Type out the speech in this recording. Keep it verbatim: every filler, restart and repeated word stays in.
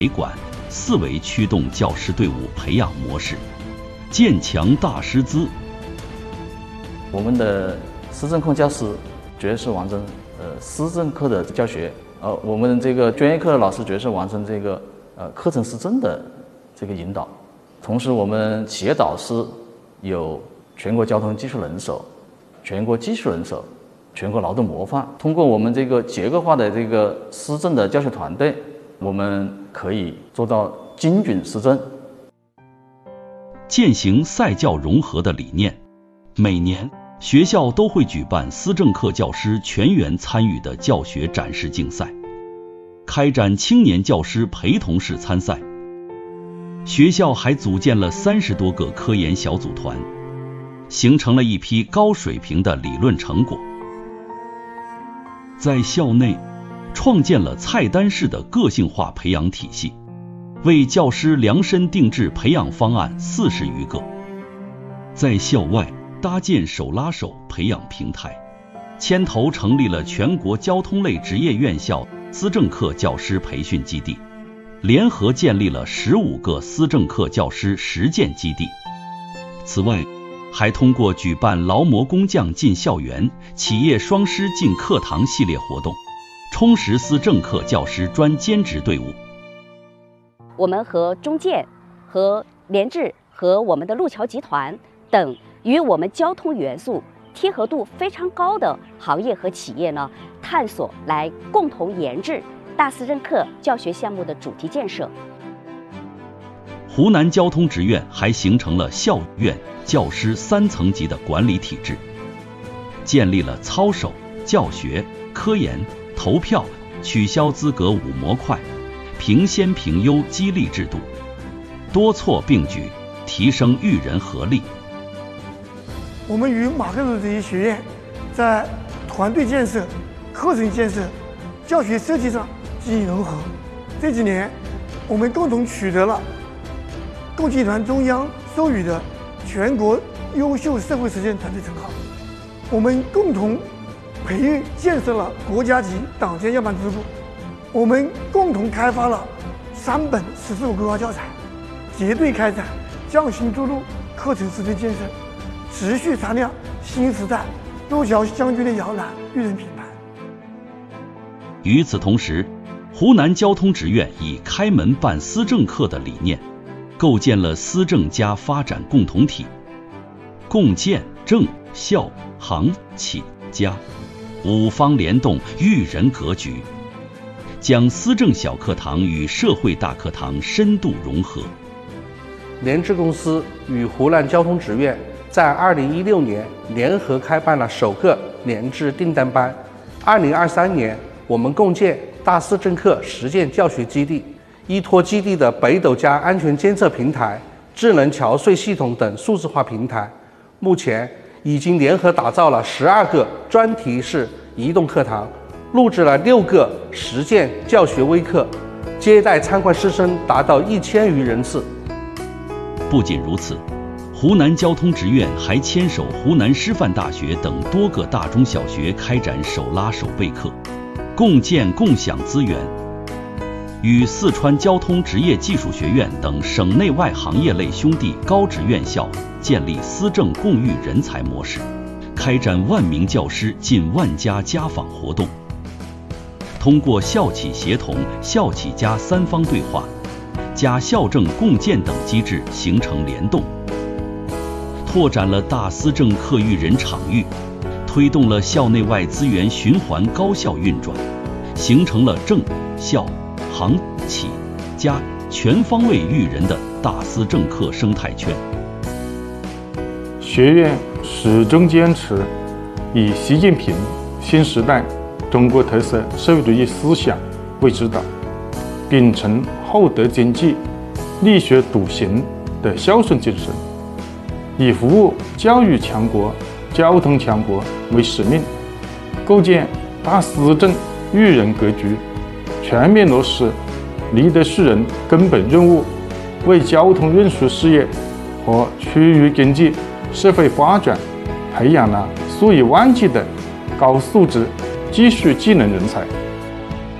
为馆四维驱动教师队伍培养模式，建强大师资。 我们的思政课教师主要是完成呃思政课的教学，呃，我们这个专业课的老师主要是完成这个呃课程思政的这个引导。同时，我们企业导师有全国交通技术人手、全国技术人手、全国劳动模范。通过我们这个结构化的这个思政的教学团队，我们可以做到精准思政。 践行赛教融合的理念，每年学校都会举办思政课教师全员参与的教学展示竞赛，开展青年教师陪同式参赛。学校还组建了三十多个科研小组团，形成了一批高水平的理论成果。在校内创建了菜单式的个性化培养体系，为教师量身定制培养方案四十余个。在校外搭建手拉手培养平台，牵头成立了全国交通类职业院校思政课教师培训基地，联合建立了十五个思政课教师实践基地。此外，还通过举办劳模工匠进校园、企业双师进课堂系列活动，充实思政课教师专兼职队伍。 我们和中建、和联致、和我们的路桥集团等与我们交通元素贴合度非常高的行业和企业呢，探索来共同研制大思政课教学项目的主题建设。 湖南交通职院还形成了校院教师三层级的管理体制，建立了操守、教学、科研、投票、取消资格五模块、评先评优激励制度，多措并举，提升育人合力。 我们与马克思主义学院在团队建设、课程建设、教学设计上进行融合。这几年，我们共同取得了共青团中央授予的全国优秀社会实践团队称号。我们共同培育建设了国家级党建要办支部。我们共同开发了三本“十四五”规划教材，结对开展匠心筑路课程实践建设，持续擦亮新时代路桥将军的摇篮育人品牌。 与此同时，湖南交通职院以开门办思政课的理念，构建了思政家发展共同体，共建政校行企家五方联动育人格局，将思政小课堂与社会大课堂深度融合。 联致公司与湖南交通职院在二零一六年联合开办了首个联致订单班。二零二三年，我们共建大思政课实践教学基地，依托基地的北斗加安全监测平台、智能桥隧系统等数字化平台，目前已经联合打造了十二个专题式移动课堂，录制了六个实践教学微课，接待参观师生达到一千余人次。 不仅如此，湖南交通职院还牵手湖南师范大学等多个大中小学开展手拉手备课，共建共享资源，与四川交通职业技术学院等省内外行业类兄弟高职院校建立思政共育人才模式，开展万名教师近万家家访活动，通过校企协同、校企加三方对话、加校政共建等机制形成联动，拓展了大思政课育人场域，推动了校内外资源循环高效运转，形成了政校行企家全方位育人的大思政课生态圈。 学院始终坚持以习近平新时代中国特色社会主义思想为指导，秉承厚德经济、力学笃行的孝顺精神，以服务教育强国、交通强国为使命，构建大思政育人格局，全面落实立德树人根本任务，为交通运输事业和区域经济社会发展培养了数以万计的高素质技术技能人才。